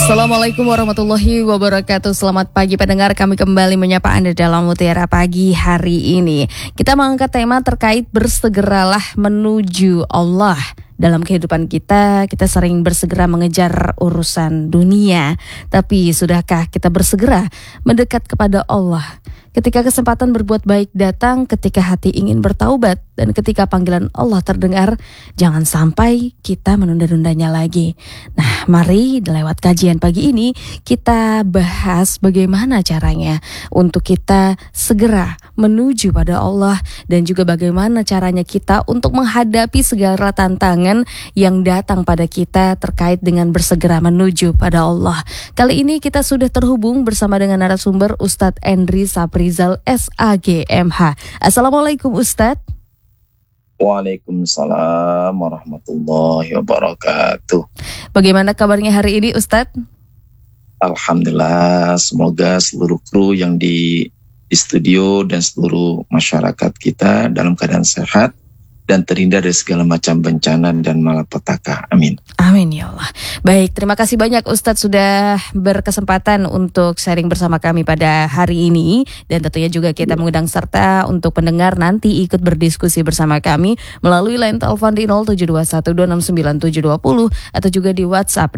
Assalamualaikum warahmatullahi wabarakatuh. Selamat pagi pendengar, kami kembali menyapa Anda dalam Mutiara Pagi hari ini. Kita mengangkat tema terkait bersegeralah menuju Allah. Dalam kehidupan kita sering bersegera mengejar urusan dunia. Tapi sudahkah kita bersegera mendekat kepada Allah? Ketika kesempatan berbuat baik datang, ketika hati ingin bertaubat, dan ketika panggilan Allah terdengar, jangan sampai kita menunda-nundanya lagi. Nah, mari lewat kajian pagi ini kita bahas bagaimana caranya untuk kita segera menuju pada Allah, dan juga bagaimana caranya kita untuk menghadapi segala tantangan yang datang pada kita terkait dengan bersegera menuju pada Allah. Kali ini kita sudah terhubung bersama dengan narasumber Ustadz Endri Saprizal SAGMH. Assalamualaikum Ustadz. Waalaikumsalam warahmatullahi wabarakatuh. Bagaimana kabarnya hari ini Ustadz? Alhamdulillah, semoga seluruh kru yang di studio dan seluruh masyarakat kita dalam keadaan sehat dan terhindar dari segala macam bencana dan malapetaka. Amin. Amin ya Allah. Baik, terima kasih banyak Ustadz sudah berkesempatan untuk sharing bersama kami pada hari ini. Dan tentunya juga kita mengundang serta untuk pendengar nanti ikut berdiskusi bersama kami melalui line telepon di 0721269720 atau juga di WhatsApp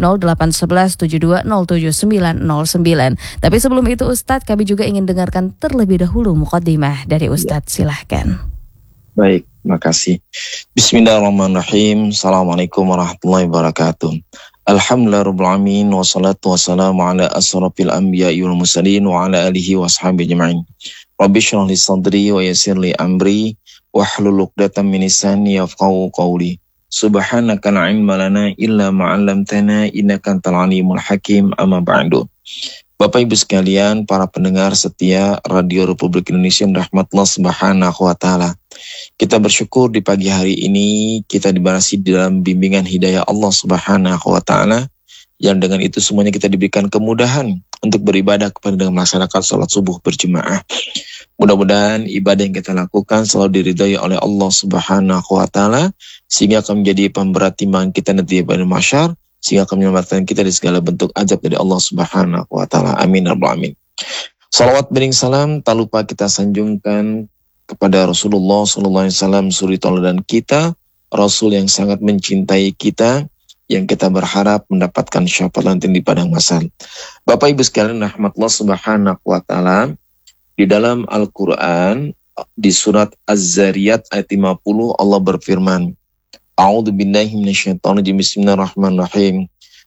081172079909. Tapi sebelum itu Ustadz, kami juga ingin dengarkan terlebih dahulu muqaddimah dari Ustadz. Silahkan. Baik, terima kasih. Bismillahirrahmanirrahim. Assalamualaikum warahmatullahi wabarakatuh. Alhamdulillahirabbil alamin, wassalatu wassalamu ala asrofil anbiya'i wal mursalin wa ala alihi washabihi ajma'in. Rabbi shrah li sadri wa yassir li amri wahlul 'uqdatam min lisani yafqahu qawli. Subhanaka la ilma lana illa ma 'allamtana innaka antal alimul hakim. Amma ba'du. Bapak Ibu sekalian, para pendengar setia Radio Republik Indonesia yang rahmatullah subhanahu wa ta'ala. Kita bersyukur di pagi hari ini kita dibarasi dalam bimbingan hidayah Allah subhanahu wa ta'ala, yang dengan itu semuanya kita diberikan kemudahan untuk beribadah kepada dengan melaksanakan salat subuh berjemaah. Mudah-mudahan ibadah yang kita lakukan selalu diridhai oleh Allah subhanahu wa ta'ala, sehingga akan menjadi pemberat timbangan kita nanti pada mahsyar, sehingga akan menyelamatkan kita dari segala bentuk azab dari Allah subhanahu wa ta'ala. Amin ya rabbal alamin. Salawat bering salam tak lupa kita sanjungkan kepada Rasulullah sallallahu alaihi wasallam, suri tauladan kita, Rasul yang sangat mencintai kita, yang kita berharap mendapatkan syafaat nanti di padang mahsyar. Bapak Ibu sekalian rahmatullah subhanahu wa ta'ala, di dalam Al-Qur'an di surat Az-Zariyat ayat 50 Allah berfirman, A'udzu billahi minasyaitonir rajim. Bismillahirrahmanirrahim.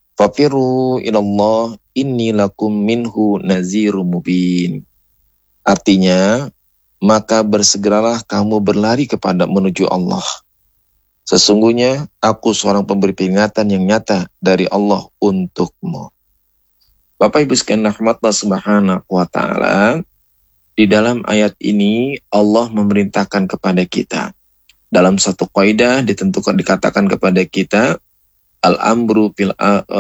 Fafiru ilallah inni lakum minhu nazirum mubin. Artinya, maka bersegeralah kamu berlari kepada menuju Allah. Sesungguhnya aku seorang pemberi peringatan yang nyata dari Allah untukmu. Bapak Ibu sekalian rahmatullah subhanahu wa ta'ala, di dalam ayat ini Allah memerintahkan kepada kita. Dalam satu kaidah dikatakan kepada kita al-amru fil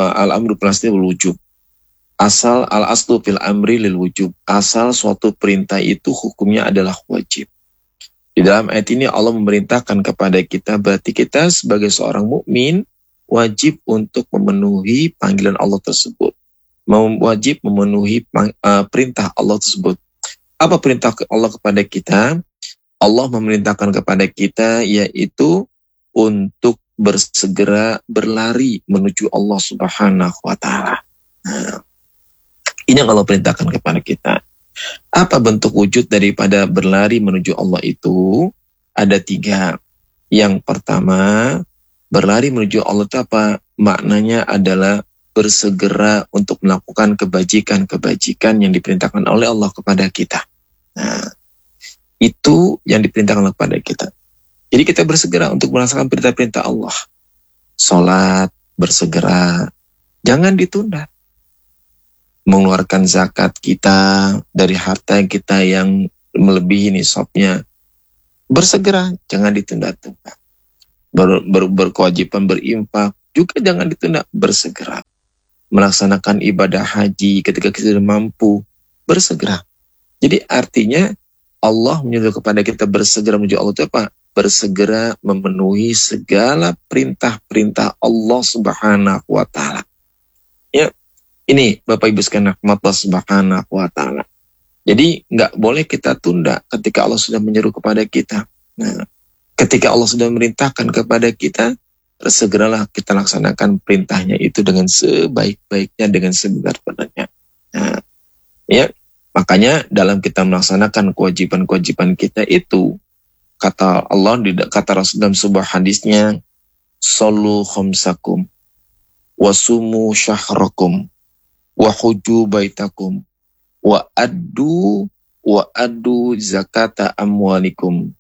asli wal wujub. Asal al-aslu fil amri lil wujub. Asal suatu perintah itu hukumnya adalah wajib. Di dalam ayat ini Allah memerintahkan kepada kita, berarti kita sebagai seorang mukmin wajib untuk memenuhi panggilan Allah tersebut. Wajib memenuhi perintah Allah tersebut. Apa perintah Allah kepada kita? Allah memerintahkan kepada kita yaitu untuk bersegera berlari menuju Allah subhanahu wa ta'ala. Nah, ini yang Allah perintahkan kepada kita. Apa bentuk wujud daripada berlari menuju Allah itu? Ada 3. Yang pertama, berlari menuju Allah itu apa? Maknanya adalah bersegera untuk melakukan kebajikan-kebajikan yang diperintahkan oleh Allah kepada kita. Nah, itu yang diperintahkan kepada kita. Jadi kita bersegera untuk melaksanakan perintah-perintah Allah. Salat, bersegera, jangan ditunda. Mengeluarkan zakat kita dari harta kita yang melebihi nisabnya, bersegera, jangan ditunda-tunda. Berkewajiban berinfak, juga jangan ditunda, bersegera. Melaksanakan ibadah haji ketika kita sudah mampu, bersegera. Jadi artinya Allah menyuruh kepada kita bersegera menuju Allah itu apa? Bersegera memenuhi segala perintah-perintah Allah subhanahu wa ta'ala. Ya, Ini Bapak Ibu sekalian rahmatullah subhanahu wa ta'ala. Jadi nggak boleh kita tunda ketika Allah sudah menyeru kepada kita. Nah, ketika Allah sudah memerintahkan kepada kita, segeralah kita laksanakan perintahnya itu dengan sebaik-baiknya, dengan sebenar-benarnya. Nah, ya, makanya dalam kita melaksanakan kewajiban-kewajiban kita itu, kata Allah, kata Rasul dalam sebuah hadisnya, Sallu khamsakum, wasumu syahrakum, wahuju baitakum, wa addu zakata amwalikum,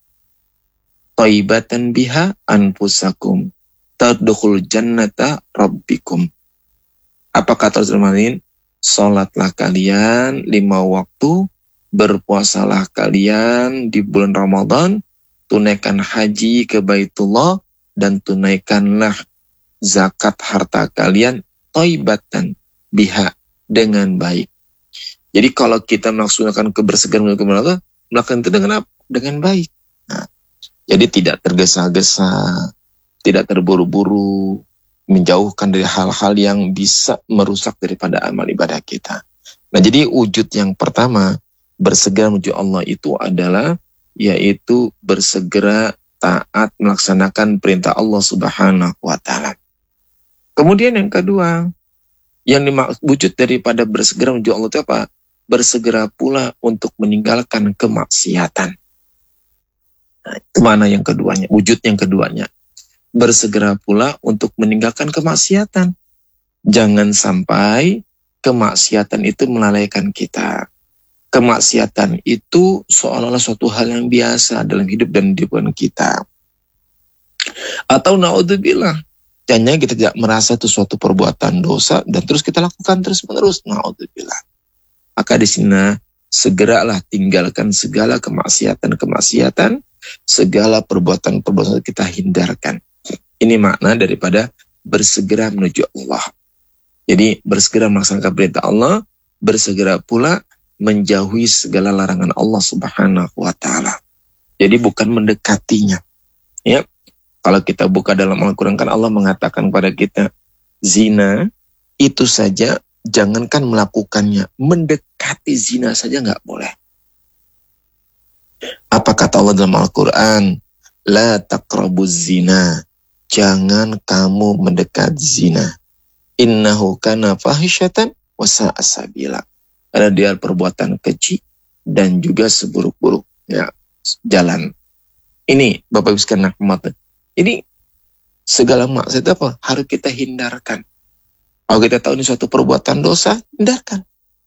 taibatan biha anfusakum, tadkhul jannata rabbikum. Apa kata Rasulullah? Salatlah kalian 5 waktu, berpuasalah kalian di bulan Ramadan, tunaikan haji ke Baitullah, dan tunaikanlah zakat harta kalian, taibatan biha, dengan baik. Jadi kalau kita melaksanakan kebersihan melakukan itu dengan apa? Dengan baik. Nah, jadi tidak tergesa-gesa, tidak terburu-buru, menjauhkan dari hal-hal yang bisa merusak daripada amal ibadah kita. Nah, jadi wujud yang pertama bersegera menuju Allah itu adalah yaitu bersegera taat melaksanakan perintah Allah Subhanahu wa ta'ala. Kemudian yang kedua, yang wujud daripada bersegera menuju Allah itu apa? Bersegera pula untuk meninggalkan kemaksiatan. Nah, itu mana yang keduanya? Wujud yang keduanya. Bersegera pula untuk meninggalkan kemaksiatan. Jangan sampai kemaksiatan itu melalaikan kita. Kemaksiatan itu seolah-olah suatu hal yang biasa dalam hidup dan kehidupan kita. Atau naudzubillah, jangan kita tidak merasa itu suatu perbuatan dosa dan terus kita lakukan terus-menerus. Naudzubillah. Maka di sini segeralah tinggalkan segala kemaksiatan, segala perbuatan-perbuatan kita hindarkan. Ini makna daripada bersegera menuju Allah. Jadi bersegera melaksanakan perintah Allah, bersegera pula menjauhi segala larangan Allah Subhanahu wa ta'ala. Jadi bukan mendekatinya. Ya. Kalau kita buka dalam Al-Quran kan Allah mengatakan kepada kita, zina itu saja jangankan melakukannya, mendekati zina saja nggak boleh. Apa kata Allah dalam Al-Quran? La taqrabuz zina. Jangan kamu mendekat zina. Innahu kana fahisyatan wa sa'a sabila. Karena dia perbuatan keji dan juga seburuk-buruk ya jalan. Ini Bapak Ibu sekalian rahmat. Ini segala maksiat apa? Harus kita hindarkan. Kalau kita tahu ini suatu perbuatan dosa, hindarkan.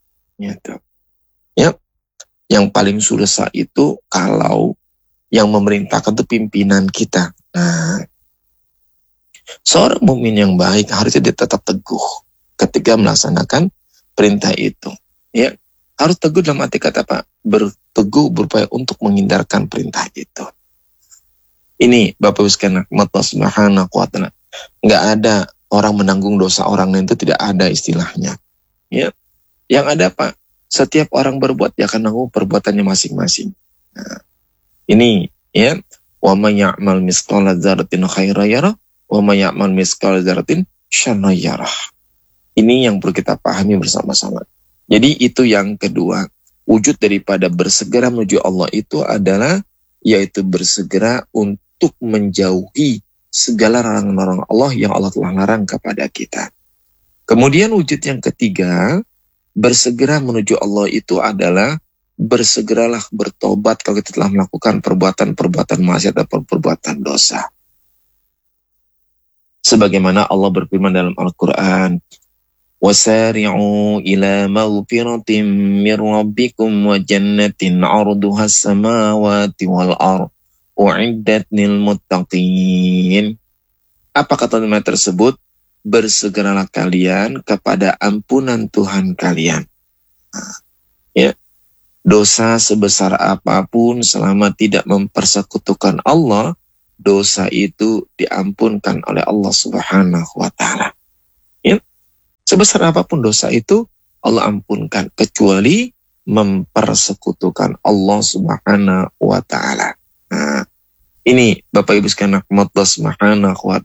Ya. Yang paling susah itu kalau yang memerintahkan itu pimpinan kita. Nah, seorang mukmin yang baik harusnya dia tetap teguh ketika melaksanakan perintah itu. Ya, harus teguh dalam arti kata apa? Berteguh berupaya untuk menghindarkan perintah itu. Ini Bapak Ibu sekalian rahmatullah subhanahu wa ta'ala. Enggak ada orang menanggung dosa orang lain, itu tidak ada istilahnya. Ya. Yang ada apa? Setiap orang berbuat dia akan menanggung perbuatannya masing-masing. Nah, ini ya, wa may ya'mal mithqala dzarratin khairan yarah wa may ya'mal mithqala dzarratin syarran yarah. Ini yang perlu kita pahami bersama-sama. Jadi itu yang kedua. Wujud daripada bersegera menuju Allah itu adalah yaitu bersegera untuk menjauhi segala larangan-larangan Allah yang Allah telah larang kepada kita. Kemudian wujud yang ketiga, bersegera menuju Allah itu adalah bersegeralah bertobat kalau kita telah melakukan perbuatan-perbuatan maksiat atau perbuatan dosa. Sebagaimana Allah berfirman dalam Al-Quran, وَسَارِعُوا إِلَى مَغْفِرَةٍ مِّن رَبِّكُمْ وَجَنَّةٍ عَرْضُهَا السَّمَاوَاتِ وَالْأَرْضُ أُعِدَّتْ لِلْمُتَّقِينَ. Apa kata tema tersebut? Bersegeralah kalian kepada ampunan Tuhan kalian. Ya, dosa sebesar apapun selama tidak mempersekutukan Allah, dosa itu diampunkan oleh Allah Subhanahu wa ta'ala. Ya. Sebesar apapun dosa itu Allah ampunkan kecuali mempersekutukan Allah Subhanahu wa ta'ala. Nah, ini Bapak Ibu sekalian rahmatullah subhanahu wa ta'ala.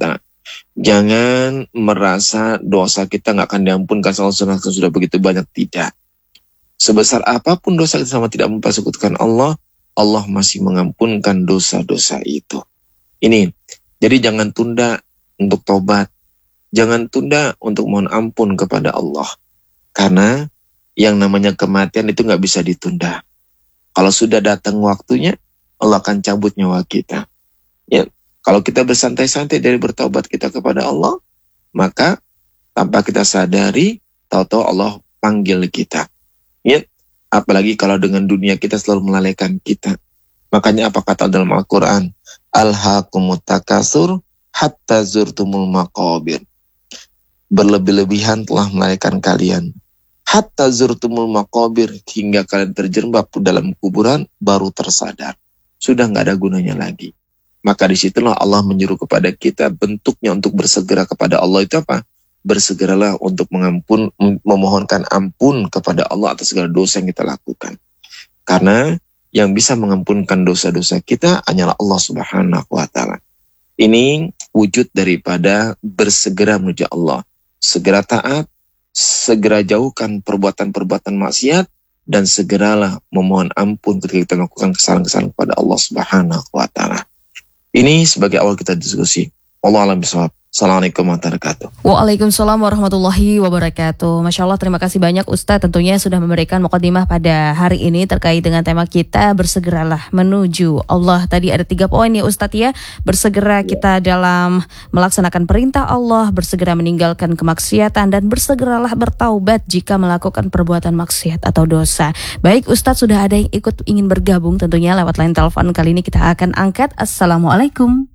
Jangan merasa dosa kita nggak akan diampunkan kalau sudah begitu banyak. Tidak. Sebesar apapun dosa kita sama tidak mempersekutukan Allah, Allah masih mengampunkan dosa-dosa itu. Ini, jadi jangan tunda untuk tobat. Jangan tunda untuk mohon ampun kepada Allah. Karena yang namanya kematian itu nggak bisa ditunda. Kalau sudah datang waktunya, Allah akan cabut nyawa kita. Ya, kalau kita bersantai-santai dari bertobat kita kepada Allah, maka tanpa kita sadari, tahu-tahu Allah panggil kita. Ya, apalagi kalau dengan dunia kita selalu melalaikan kita. Makanya apa kata dalam Al-Quran? Alhaakumut takasur hatta zurtumul maqabir. Berlebih-lebihan telah melalaikan kalian. Hatta zurtumul maqabir, hingga kalian terjerembab dalam kuburan baru tersadar. Sudah nggak ada gunanya lagi. Maka disitulah Allah menyuruh kepada kita bentuknya untuk bersegera kepada Allah itu apa? Bersegeralah untuk memohonkan ampun kepada Allah atas segala dosa yang kita lakukan. Karena yang bisa mengampunkan dosa-dosa kita hanyalah Allah Subhanahu wa Ta'ala. Ini wujud daripada bersegera menuju Allah. Segera taat, segera jauhkan perbuatan-perbuatan maksiat, dan segeralah memohon ampun ketika kita melakukan kesalahan-kesalahan kepada Allah Subhanahu wa Ta'ala. Ini sebagai awal kita diskusi. Allah alam bisawab. Assalamualaikum warahmatullahi wabarakatuh. Waalaikumsalam warahmatullahi wabarakatuh. Masya Allah, terima kasih banyak Ustadz tentunya sudah memberikan mukadimah pada hari ini terkait dengan tema kita bersegeralah menuju Allah. Tadi ada 3 poin ya Ustadz ya. Bersegera kita dalam melaksanakan perintah Allah, bersegera meninggalkan kemaksiatan, dan bersegeralah bertaubat jika melakukan perbuatan maksiat atau dosa. Baik Ustadz, sudah ada yang ingin bergabung tentunya lewat line telepon. Kali ini kita akan angkat. Assalamualaikum.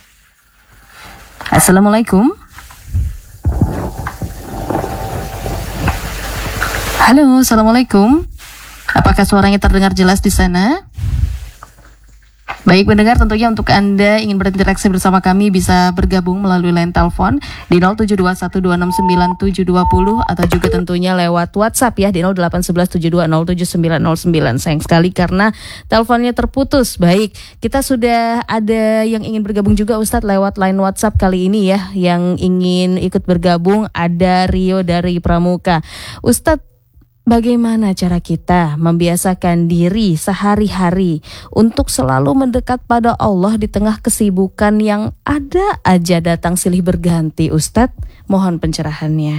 Assalamualaikum. Halo, assalamualaikum. Apakah suaranya terdengar jelas di sana? Baik pendengar, tentunya untuk Anda ingin berinteraksi bersama kami bisa bergabung melalui line telepon di 0721269720 atau juga tentunya lewat WhatsApp ya di 081172079909. Sayang sekali karena teleponnya terputus. Baik, kita sudah ada yang ingin bergabung juga Ustadz lewat line WhatsApp kali ini ya. Yang ingin ikut bergabung ada Rio dari Pramuka. Ustadz, bagaimana cara kita membiasakan diri sehari-hari untuk selalu mendekat pada Allah di tengah kesibukan yang ada aja datang silih berganti Ustadz? Mohon pencerahannya.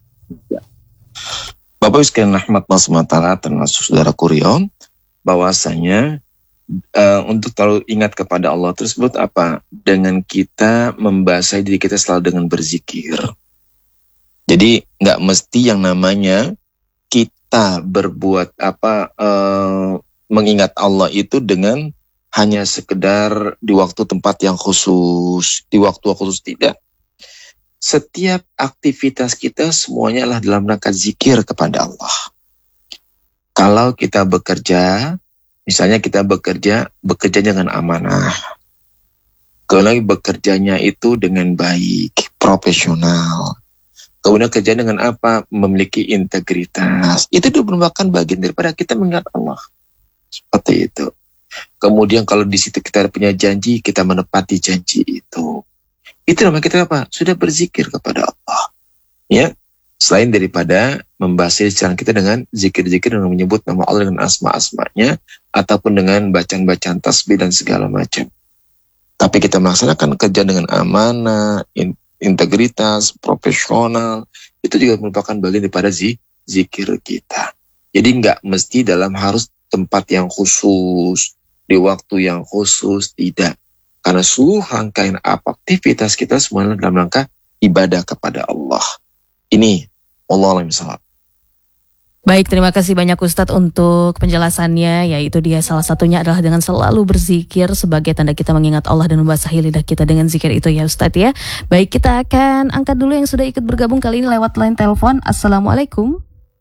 Bapak Ibu sekalian rahmat Allah SWT, termasuk saudara Kurion, bahwasanya untuk selalu ingat kepada Allah tersebut apa? Dengan kita membasahi diri kita selalu dengan berzikir. Jadi nggak mesti yang namanya kita berbuat mengingat Allah itu dengan hanya sekedar di waktu tempat yang khusus, di waktu khusus, tidak. Setiap aktivitas kita semuanya adalah dalam rangka zikir kepada Allah. Kalau kita bekerja, misalnya kita bekerja dengan amanah. Kalau bekerjanya itu dengan baik, profesional. Kemudian kerja dengan apa? Memiliki integritas. Itu merupakan bagian daripada kita mengingat Allah. Seperti itu. Kemudian kalau di situ kita punya janji, kita menepati janji itu. Itu namanya kita apa? Sudah berzikir kepada Allah. Ya. Selain daripada membahas lisan kita dengan zikir-zikir dengan menyebut nama Allah dengan asma-asmanya, ataupun dengan bacaan-bacaan tasbih dan segala macam. Tapi kita melaksanakan kerja dengan amanah, integritas, profesional, itu juga merupakan bagian daripada zikir kita. Jadi nggak mesti dalam harus tempat yang khusus, di waktu yang khusus, tidak. Karena seluruh rangkaian aktivitas kita semuanya dalam rangka ibadah kepada Allah. Ini Allah alam salam. Baik, terima kasih banyak Ustadz untuk penjelasannya, yaitu dia salah satunya adalah dengan selalu berzikir sebagai tanda kita mengingat Allah dan membasahi lidah kita dengan zikir itu ya Ustadz ya. Baik, kita akan angkat dulu yang sudah ikut bergabung kali ini lewat line telepon. Assalamualaikum.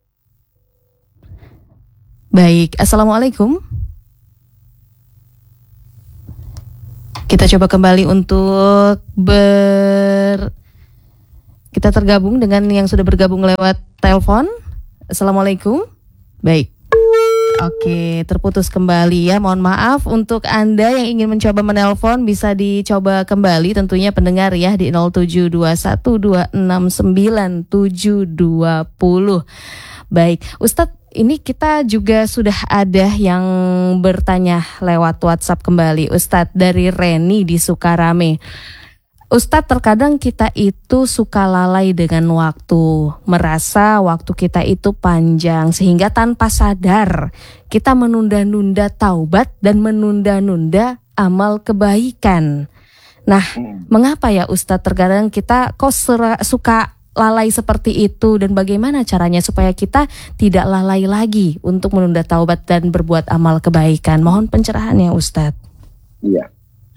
Baik, Assalamualaikum. Kita coba kembali untuk kita tergabung dengan yang sudah bergabung lewat telepon. Assalamualaikum. Baik. Oke, terputus kembali ya. Mohon maaf untuk Anda yang ingin mencoba menelpon bisa dicoba kembali tentunya pendengar ya di 0721269720. Baik, Ustadz, ini kita juga sudah ada yang bertanya lewat WhatsApp kembali. Ustadz, dari Reni di Sukarame. Ustadz, terkadang kita itu suka lalai dengan waktu, merasa waktu kita itu panjang sehingga tanpa sadar kita menunda-nunda taubat dan menunda-nunda amal kebaikan. Nah, mengapa ya Ustadz terkadang kita kok suka lalai seperti itu, dan bagaimana caranya supaya kita tidak lalai lagi untuk menunda taubat dan berbuat amal kebaikan? Mohon pencerahannya Ustadz. Iya.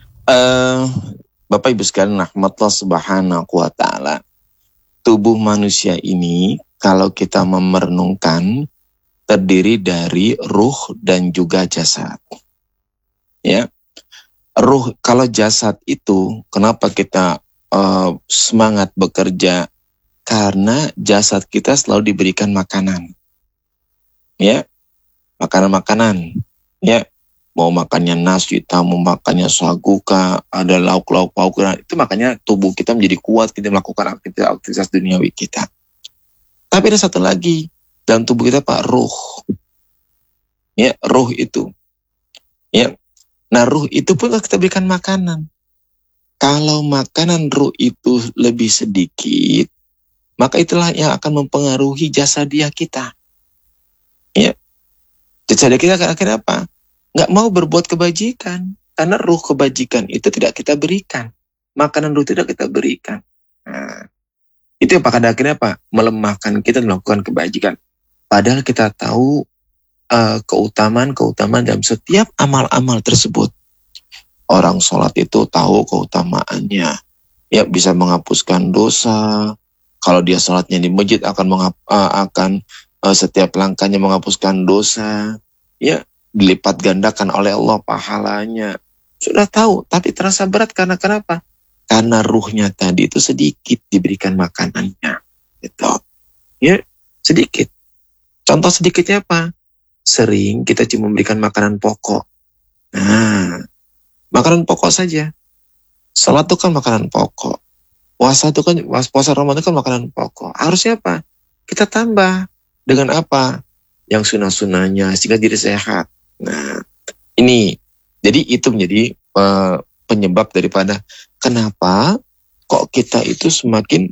Bapak Ibu sekalian, rahmatullah subhanahu wa ta'ala. Tubuh manusia ini kalau kita merenungkan terdiri dari ruh dan juga jasad. Ya. Ruh, kalau jasad itu kenapa kita semangat bekerja? Karena jasad kita selalu diberikan makanan. Ya. Makanan-makanan. Ya. Mau makannya nasi, mau makannya sagu, ada lauk-lauk pauk, itu makanya tubuh kita menjadi kuat, kita melakukan aktivitas duniawi kita. Tapi ada satu lagi dalam tubuh kita, Pak, ruh. Ya, ruh itu. Ya. Nah, ruh itu pun kita berikan makanan. Kalau makanan ruh itu lebih sedikit, maka itulah yang akan mempengaruhi jasadiah kita. Ya. Jasadiah kita akhirnya apa? Nggak mau berbuat kebajikan, karena ruh kebajikan itu tidak kita berikan, makanan ruh tidak kita berikan. Nah, itu yang pada akhirnya apa? Melemahkan kita melakukan kebajikan. Padahal kita tahu keutamaan dalam setiap amal-amal tersebut. Orang sholat itu tahu keutamaannya, ya bisa menghapuskan dosa. Kalau dia sholatnya di masjid akan setiap langkahnya menghapuskan dosa, ya. Dilipat gandakan oleh Allah pahalanya. Sudah tahu, tapi terasa berat karena kenapa? Karena ruhnya tadi itu sedikit diberikan makanannya. Gitu. Ya, sedikit. Contoh sedikitnya apa? Sering kita cuma memberikan makanan pokok. Nah, makanan pokok saja. Salat itu kan makanan pokok. Puasa itu kan, puasa Ramadan kan makanan pokok. Harusnya apa? Kita tambah dengan apa? Yang sunnah-sunnahnya sehingga jadi sehat. Nah, ini jadi itu menjadi penyebab daripada kenapa kok kita itu semakin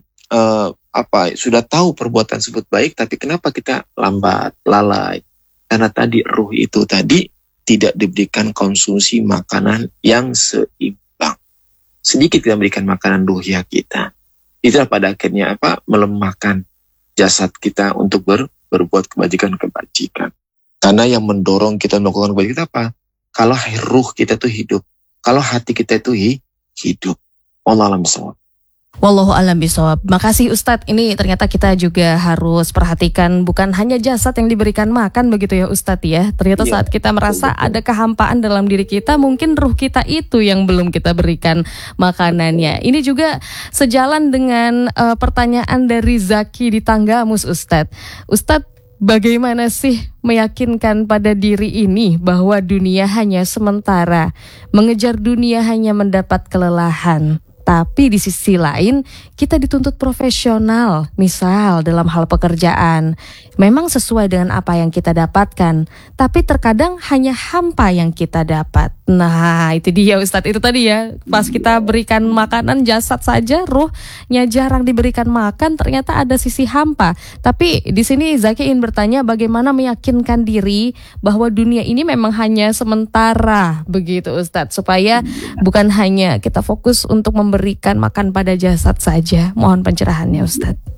sudah tahu perbuatan tersebut baik, tapi kenapa kita lambat, lalai? Karena tadi ruh itu tadi tidak diberikan konsumsi makanan yang seimbang. Sedikit kita berikan makanan ruhiyah kita. Itulah pada akhirnya melemahkan jasad kita untuk berbuat kebajikan-kebajikan. Karena yang mendorong kita melakukan kebajikan apa? Kalau ruh kita itu hidup, kalau hati kita itu hidup. Wallahu a'lam bishawab. Wallahu a'lam bishawab. Makasih Ustadz. Ini ternyata kita juga harus perhatikan bukan hanya jasad yang diberikan makan begitu ya Ustadz ya. Ternyata saat kita merasa ada kehampaan dalam diri kita, mungkin ruh kita itu yang belum kita berikan makanannya. Ini juga sejalan dengan pertanyaan dari Zaki di Tanggamus Ustadz. Ustadz, bagaimana sih meyakinkan pada diri ini bahwa dunia hanya sementara, mengejar dunia hanya mendapat kelelahan? Tapi di sisi lain kita dituntut profesional, misal dalam hal pekerjaan. Memang sesuai dengan apa yang kita dapatkan, tapi terkadang hanya hampa yang kita dapat. Nah itu dia Ustadz, itu tadi ya, pas kita berikan makanan jasad saja, ruhnya jarang diberikan makan, ternyata ada sisi hampa. Tapi di sini Zaki ingin bertanya bagaimana meyakinkan diri bahwa dunia ini memang hanya sementara, begitu Ustadz, supaya bukan hanya kita fokus untuk memberikan makan pada jasad saja. Mohon pencerahannya Ustadz.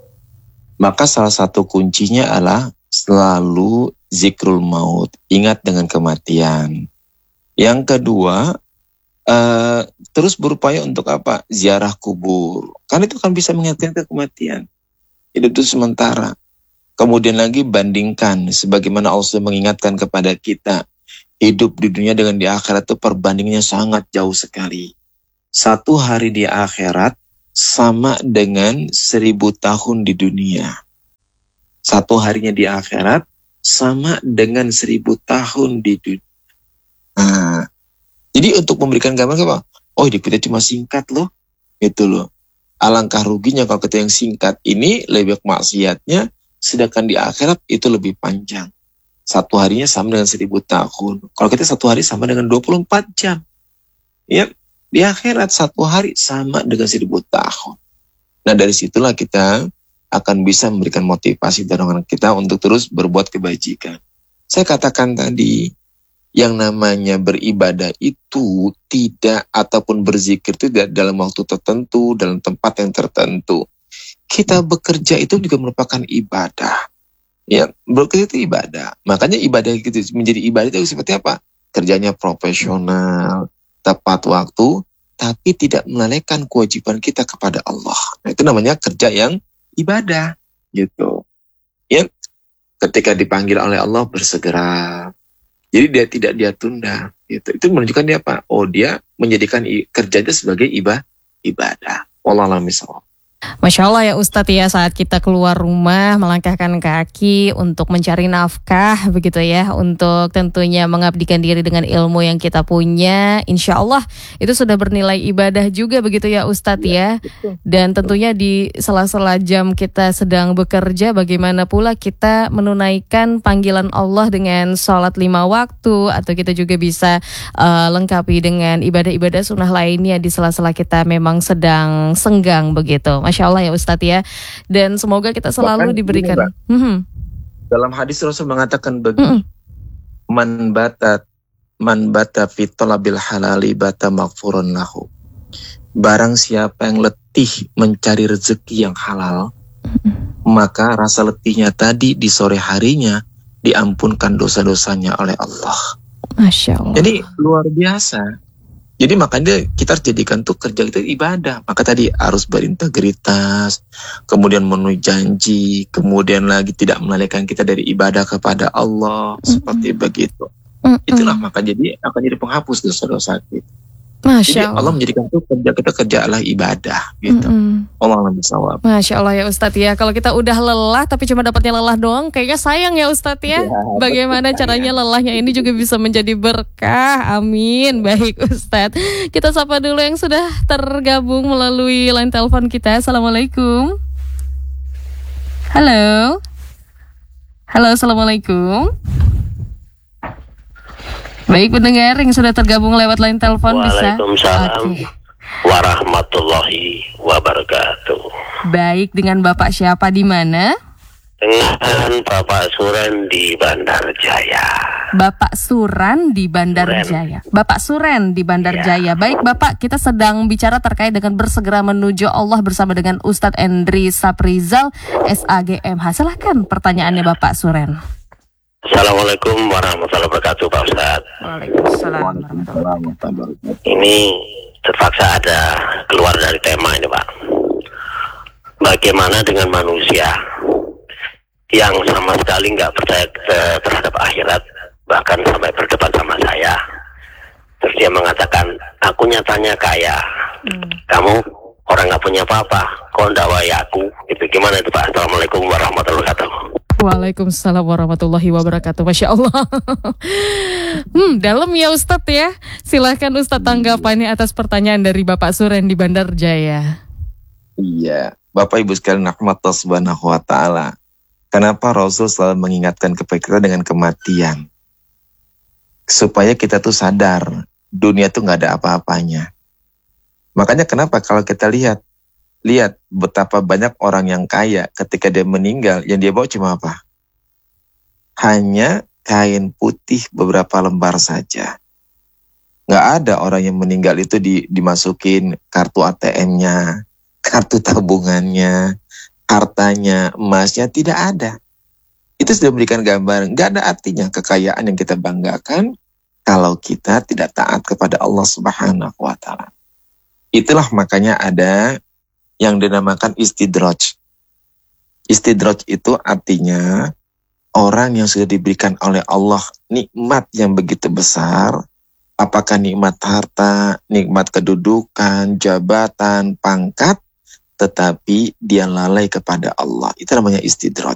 Maka salah satu kuncinya adalah selalu zikrul maut, ingat dengan kematian. Yang kedua, terus berupaya untuk apa? Ziarah kubur. Kan itu kan bisa mengingatkan ke kematian. Hidup itu sementara. Kemudian lagi bandingkan, sebagaimana Allah mengingatkan kepada kita, hidup di dunia dengan di akhirat itu perbandingannya sangat jauh sekali. 1 hari di akhirat sama dengan 1000 tahun di dunia. 1 harinya di akhirat sama dengan 1000 tahun di dunia. Nah, jadi untuk memberikan gambaran apa? Oh, hidup kita cuma singkat loh. Gitu loh. Alangkah ruginya kalau kita yang singkat ini lebih banyak maksiatnya, sedangkan di akhirat itu lebih panjang. Satu harinya sama dengan 1000 tahun. Kalau kita satu hari sama dengan 24 jam. Ya, di akhirat satu hari sama dengan 1000 tahun. Nah, dari situlah kita akan bisa memberikan motivasi dorongan kita untuk terus berbuat kebajikan. Saya katakan tadi, yang namanya beribadah itu tidak, ataupun berzikir itu tidak dalam waktu tertentu, dalam tempat yang tertentu. Kita bekerja itu juga merupakan ibadah. Ya, bekerja itu ibadah. Makanya ibadah itu menjadi ibadah itu seperti apa? Kerjanya profesional, tepat waktu, tapi tidak melalaikan kewajiban kita kepada Allah. Nah, itu namanya kerja yang ibadah, gitu. Ya, ketika dipanggil oleh Allah bersegera. Jadi dia tunda, gitu. Itu menunjukkan dia apa? Oh, dia menjadikan kerjanya sebagai ibadah. Wallahu a'lam bishawab. Masya Allah ya Ustadz ya, saat kita keluar rumah melangkahkan kaki untuk mencari nafkah begitu ya, untuk tentunya mengabdikan diri dengan ilmu yang kita punya, insya Allah itu sudah bernilai ibadah juga begitu ya Ustadz ya. Dan tentunya di sela-sela jam kita sedang bekerja, bagaimana pula kita menunaikan panggilan Allah dengan sholat 5 waktu, atau kita juga bisa lengkapi dengan ibadah-ibadah sunnah lainnya di sela-sela kita memang sedang senggang begitu. Masya Allah ya Ustadz ya. Dan semoga kita selalu bahkan diberikan. Dalam hadis Rasul mengatakan begini. Man bata fi talabil halali bata maghfurun lahu. Barang siapa yang letih mencari rezeki yang halal, maka rasa letihnya tadi di sore harinya diampunkan dosa-dosanya oleh Allah. Masya Allah. Jadi luar biasa. Jadi makanya kita harus jadikan tuh kerja kita ibadah. Maka tadi harus berintegritas, kemudian memenuhi janji, kemudian lagi tidak melalaikan kita dari ibadah kepada Allah, seperti begitu. Itulah maka jadi akan jadi penghapus dosa-dosa kita. Masya Allah. Allah menjadikan tuh kerja adalah ibadah gitu. Allah a'lam bishawab. Masya Allah ya Ustadz ya. Kalau kita udah lelah tapi cuma dapatnya lelah doang, kayaknya sayang ya Ustadz ya. Bagaimana caranya lelahnya ini juga bisa menjadi berkah. Amin. Baik Ustadz, kita sapa dulu yang sudah tergabung melalui line telepon kita. Assalamualaikum. Halo. Halo, assalamualaikum. Baik pendengar yang sudah tergabung lewat line telepon bisa. Waalaikumsalam warahmatullahi wabarakatuh. Baik, dengan Bapak siapa di mana? Dengan Bapak Suren di Bandar Jaya. Bapak Suran di Bandar Jaya. Bapak Suren di Bandar Jaya. Baik Bapak, kita sedang bicara terkait dengan bersegera menuju Allah bersama dengan Ustadz Endri Saprizal SAGMH. Silahkan pertanyaannya Bapak Suren. Assalamualaikum warahmatullahi wabarakatuh Pak Ustadz. Waalaikumsalam warahmatullahi wabarakatuh. Ini terpaksa ada keluar dari tema ini Pak. Bagaimana dengan manusia yang sama sekali nggak percaya terhadap akhirat, bahkan sampai berdebat sama saya. Terus dia mengatakan, aku nyatanya kaya, kamu orang nggak punya apa-apa, kok ndawai aku. Itu gimana itu Pak? Assalamualaikum warahmatullahi wabarakatuh. Waalaikumsalam warahmatullahi wabarakatuh. Masya Allah. Dalam ya Ustadz ya. Silahkan Ustadz tanggapannya atas pertanyaan dari Bapak Suren di Bandar Jaya. Iya, Bapak Ibu sekalian rahmatullah subhanahu wa ta'ala. Kenapa Rasul selalu mengingatkan kepada kita dengan kematian? Supaya kita tuh sadar, dunia tuh gak ada apa-apanya. Makanya kenapa kalau kita lihat betapa banyak orang yang kaya ketika dia meninggal, yang dia bawa cuma apa? Hanya kain putih beberapa lembar saja. Nggak ada orang yang meninggal itu dimasukin kartu ATM-nya, kartu tabungannya, hartanya, emasnya, tidak ada. Itu sudah memberikan gambaran. Nggak ada artinya kekayaan yang kita banggakan kalau kita tidak taat kepada Allah Subhanahu wa Ta'ala. Itulah makanya ada yang dinamakan istidraj. Istidraj itu artinya orang yang sudah diberikan oleh Allah nikmat yang begitu besar, apakah nikmat harta, nikmat kedudukan, jabatan, pangkat, tetapi dia lalai kepada Allah. Itu namanya istidraj.